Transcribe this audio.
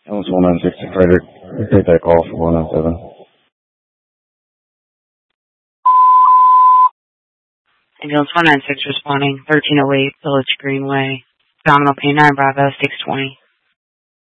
Ambulance 196 to Frederick. Take that call for 197. Ambulance 196 responding, 1308 Village Greenway. Abdominal pain 9 Bravo 620.